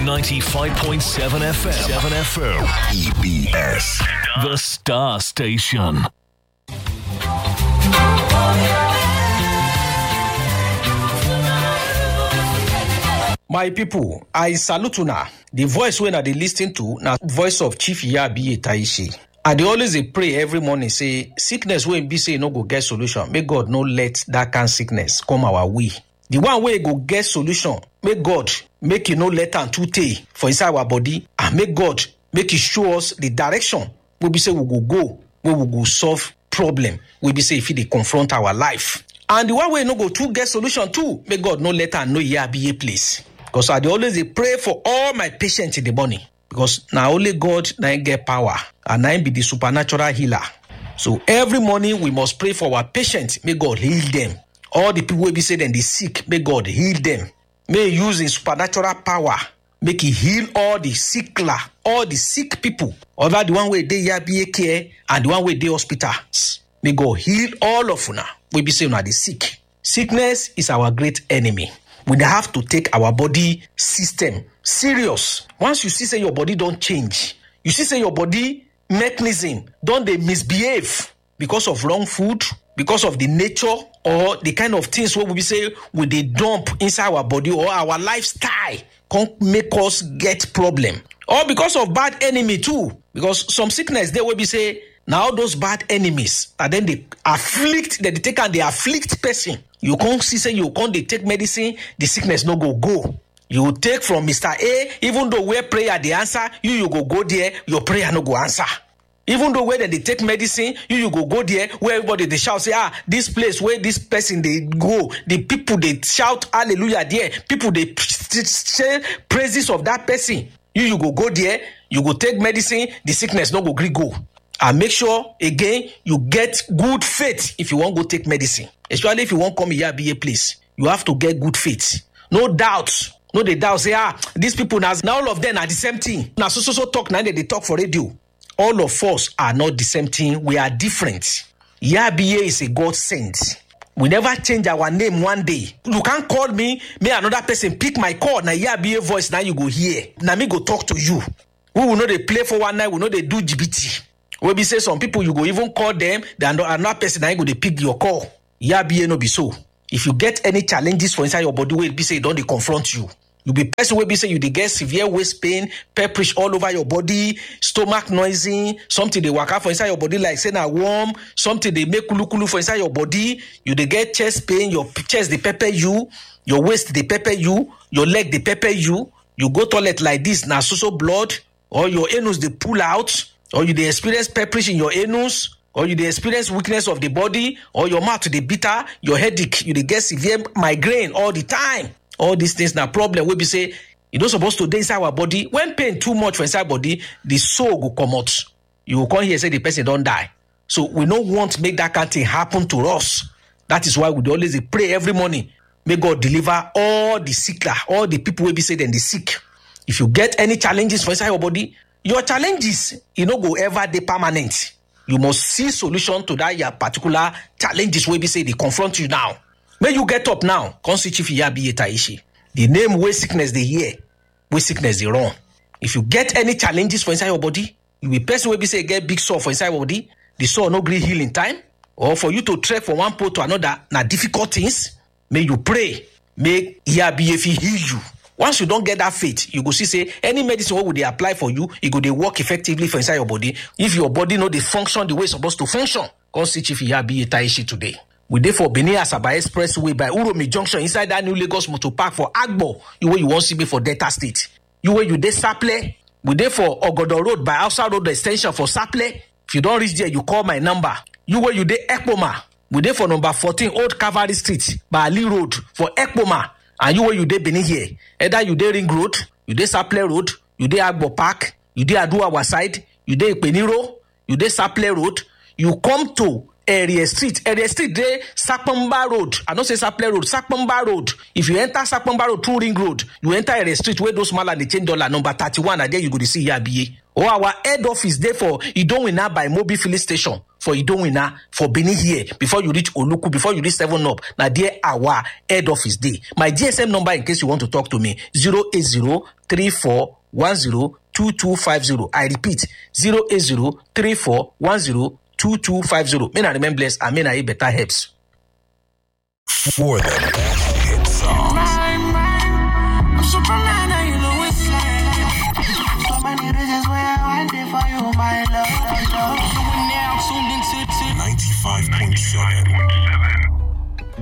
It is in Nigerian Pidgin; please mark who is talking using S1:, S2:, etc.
S1: 95.7 FM. 7 FM. EBS. The Star Station.
S2: My people, I salute una. The voice when I dey listen to na voice of Chief Iyabiye Taishi. I dey always pray every morning say sickness wey be say no go get solution. May God no let that kind sickness come our way. The one wey go get solution, may God make you no let am too tey for inside our body, and make God make you show us the direction wey be say we go, where we go solve problem wey be say if e dey confront our life. And the one wey no go too get solution too, may God no let am know Iyabiye place. Because I dey always pray for all my patients in the morning. Because now only God na get power, and na be the supernatural healer. So every morning we must pray for our patients. May God heal them. All the people will be saying they sick, may God heal them. May He use His supernatural power, make He heal all the sick people. Other the one way they Iyabiye care and the one way they hospitals. May God heal all of una. We be saying they sick. Sickness is our great enemy. We have to take our body system serious. Once you see say your body don't change, you see say your body mechanism don't they misbehave because of wrong food, because of the nature or the kind of things what we say we they dump inside our body, or our lifestyle can make us get problem, or because of bad enemy too. Because some sickness they will be say now those bad enemies, and then they afflict, they take and they afflict person. You can't see say you can't they take medicine, the sickness no go. You take from Mr. A, even though where prayer the answer, you go there, your prayer no go answer. Even though where they take medicine, you go there, where everybody they shout, say, this place where this person they go, the people they shout hallelujah there, people they say praises of that person. You go there, you go take medicine, the sickness no go go. And make sure, again, you get good faith if you want to go take medicine. Especially if you want to come Iyabiye place. You have to get good faith. No doubt. No, they doubt. Say, these people, now all of them are the same thing. Now, so talk, now they talk for radio. All of us are not the same thing. We are different. Iyabiye is a God sent. We never change our name one day. You can't call me, may another person pick my call. Now Iyabiye voice, now you go hear. Now me go talk to you. We will know they play for one night. We know they do GBT. We be say some people you go even call them, then another person now go they pick your call. Iyabiye no be so. If you get any challenges for inside your body, will be say don't they confront you. You be person will be say you they get severe waist pain, pepperish all over your body, stomach noisy, something they work out for inside your body like say na warm, something they make kulu for inside your body. You they get chest pain, your chest they pepper you, your waist they pepper you, your leg they pepper you. You go toilet like this, na so blood, or your anus they pull out. Or you dey experience pepperish in your anus, or you dey experience weakness of the body, or your mouth dey bitter, your headache, you dey get severe migraine all the time. All these things na problem wey be say you don't supposed to dey inside our body. When pain too much for inside body, the soul go come out. You will come here say the person don't die. So we don't want to make that kind of thing happen to us. That is why we always pray every morning. May God deliver all the sick, all the people will be say then they sick. If you get any challenges for inside your body, your challenges, go ever be permanent. You must see solution to that your particular challenges will be say they confront you now. May you get up now. Come see Chief Iyabiye Taishi. The name where sickness they hear, where sickness they run. If you get any challenges for inside your body, you will person will be say get big sore for inside your body. The sore no gree heal in time, or for you to trek from one pole to another, na difficult things. May you pray. May Iyabiye heal you. Once you don't get that faith, you go see say any medicine what would they apply for you, it go they work effectively for inside your body. If your body know they function the way it's supposed to function, come see Chief Iyabiye Taishi today. We there for Benin Asaba Expressway by Uromi Junction inside that new Lagos Motor Park for Agbo. You where you want to be for Delta State. You where you dey Saple. We there for Ogodo Road by Outside Road Extension for Saple. If you don't reach there, you call my number. You where you dey Ekpoma. We there for number 14 Old Cavalry Street by Ali Road for Ekpoma. And you where you dey Benin here. Either you dey Ring Road, you dey Saple Road, you dey Agbo Park, you dey Aduawa side, you dey Peniro, you dey Saple Road. You come to Area Street dey Sakpamba Road. I don't say Saple Road, Sakpamba Road. If you enter Sakpamba Road through Ring Road, you enter Area Street where those mala they change dollar number 31, and there you go to see Iyabiye. Or our head office there for Idowina by Mobi filling station for Idowina for Benin here before you reach Oluku, before you reach 7 Up. Now there our head office day. My GSM number in case you want to talk to me 08034102250. I repeat 08034102250. May I remain blessed and may I better helps.
S1: For the best hit songs.
S3: I'm Superman and you know it's like so many reasons why I want it for you, my love. You are now tuned into
S1: 95.7